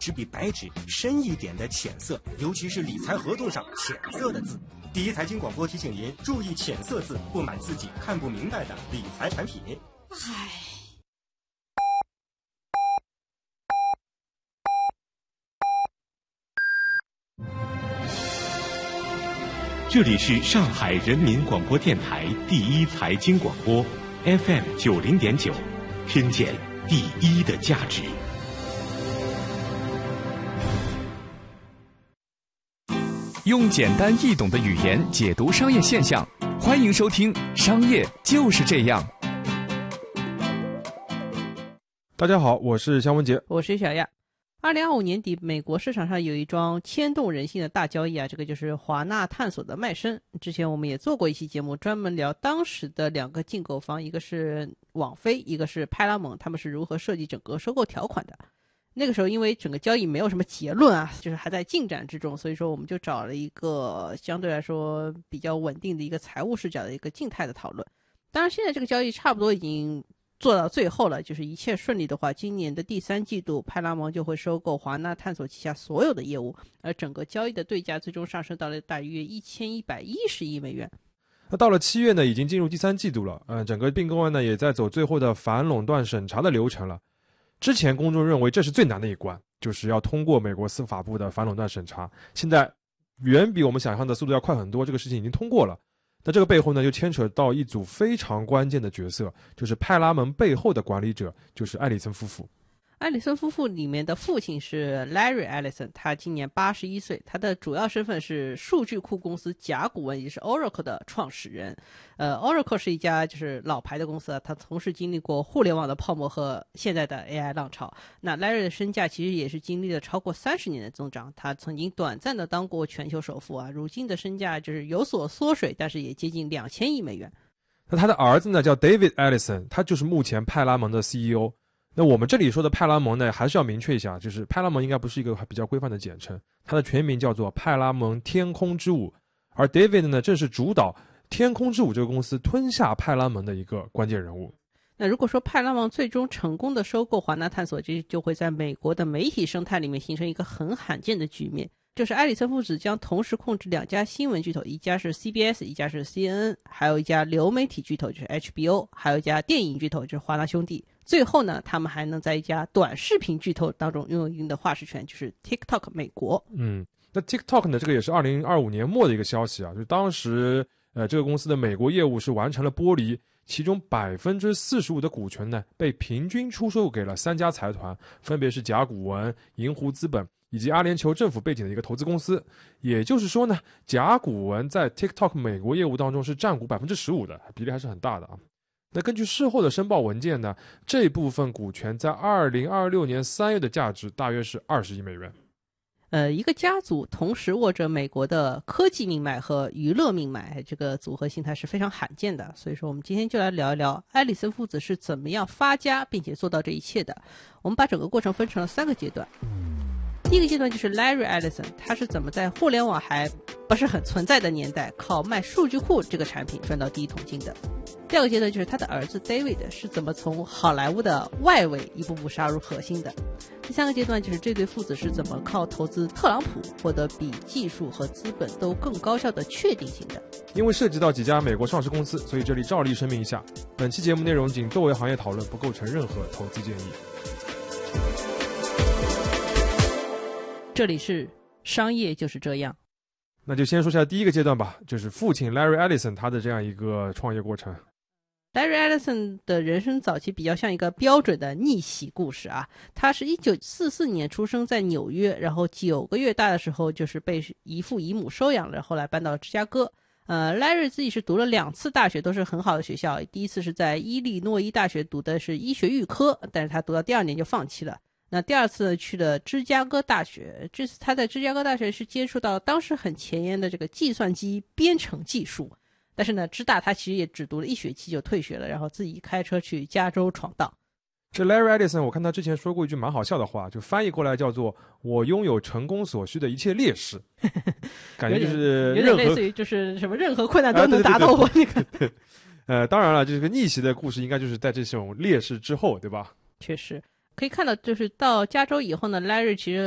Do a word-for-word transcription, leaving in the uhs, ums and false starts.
纸比白纸深一点的浅色，尤其是理财合同上浅色的字。第一财经广播提醒您注意浅色字，不买自己看不明白的理财产品。 唉。 这里是上海人民广播电台第一财经广播 F M 九零点九，听见第一的价值。 用简单易懂的语言解读商业现象，欢迎收听《商业就是这样》。 大家好，我是肖文杰， 我是小亚。二零二五年底，美国市场上有一桩牵动人心的大交易啊，这个就是华纳探索的卖身。之前我们也做过一期节目，专门聊当时的两个竞购方，一个是网飞，一个是派拉蒙，他们是如何设计整个收购条款的。那个时候因为整个交易没有什么结论啊，就是还在进展之中，所以说我们就找了一个相对来说比较稳定的一个财务视角的一个静态的讨论。当然现在这个交易差不多已经做到最后了，就是一切顺利的话，今年的第三季度派拉蒙就会收购华纳探索旗下所有的业务，而整个交易的对价最终上升到了大约一千一百一十亿美元。 那到了七月呢，已经进入第三季度了，嗯、呃，整个并购案呢也在走最后的反垄断审查的流程了。之前公众认为这是最难的一关，就是要通过美国司法部的反垄断审查，现在远比我们想象的速度要快很多，这个事情已经通过了。那这个背后呢，就牵扯到一组非常关键的角色，就是派拉蒙背后的管理者，就是埃里森夫妇。 埃里森夫妇里面的父亲是 Larry Ellison， 他今年八十一岁，他的主要身份是数据库公司甲骨文，也是 Oracle 的创始人。呃 ，Oracle 是一家就是老牌的公司啊，他同时经历过互联网的泡沫和现在的 A I 浪潮。那 Larry 的身价其实也是经历了超过三十年的增长，他曾经短暂的当过全球首富啊，如今的身价就是有所缩水，但是也接近两千亿美元。 那他的儿子呢叫 David Ellison， 他就是目前派拉蒙的 C E O。那我们这里说的派拉蒙呢，还是要明确一下，就是派拉蒙应该不是一个比较规范的简称，它的全名叫做派拉蒙天空之舞，而 David 呢正是主导天空之舞这个公司吞下派拉蒙的一个关键人物。 那如果说派拉蒙最终成功的收购华纳探索，这就会在美国的媒体生态里面形成一个很罕见的局面，就是埃里森父子将同时控制两家新闻巨头，一家是 C B S， 一家是 C N N， 还有一家流媒体巨头就是 H B O， 还有一家电影巨头就是华纳兄弟。最后呢，他们还能在一家短视频巨头当中拥有一定的话事权，就是 TikTok 美国。 嗯，那 TikTok 呢，这个也是二零二五年末的一个消息啊，就是当时呃这个公司的美国业务是完成了剥离，其中百分之四十五的股权呢被平均出售给了三家财团，分别是甲骨文、银湖资本以及阿联酋政府背景的一个投资公司。也就是说呢，甲骨文在 TikTok 美国业务当中是占股百分之十五的，比例还是很大的啊。那根据事后的申报文件呢，这部分股权在二零二六年三月的价值大约是二十亿美元。 呃，一个家族同时握着美国的科技命脉和娱乐命脉，这个组合形态是非常罕见的。所以说我们今天就来聊一聊埃里森父子是怎么样发家并且做到这一切的。我们把整个过程分成了三个阶段。第一个阶段就是 Larry Ellison， 他是怎么在互联网还不是很存在的年代，靠卖数据库这个产品赚到第一桶金的。第二个阶段就是他的儿子 David 是怎么从好莱坞的外围一步步杀入核心的。第三个阶段就是这对父子是怎么靠投资特朗普获得比技术和资本都更高效的确定性的。 因为涉及到几家美国上市公司，所以这里照例声明一下，本期节目内容仅作为行业讨论，不构成任何投资建议。 这里是商业就是这样。 那就先说下第一个阶段吧，就是父亲 Larry Ellison 他的这样一个创业过程。 Larry Ellison 的人生早期比较像一个标准的逆袭故事啊，他是一九四四年出生在纽约，然后九个月大的时候就是被姨父姨母收养了，后来搬到了芝加哥。呃 Larry 自己是读了两次大学，都是很好的学校，第一次是在伊利诺伊大学读的是医学预科，但是他读到第二年就放弃了。那第二次去了芝加哥大学，这次他在芝加哥大学是接触到当时很前沿的这个计算机编程技术，但是呢芝大他其实也只读了一学期就退学了，然后自己开车去加州闯荡。 这 Larry Ellison 我看他之前说过一句蛮好笑的话，就翻译过来叫做我拥有成功所需的一切劣势感觉就是有点类似于就是什么任何困难都能达到我那个、啊、对对对对呃，当然了，这个逆袭的故事应该就是在这种劣势之后，对吧？ 确实可以看到，就是到加州以后呢 Larry 其实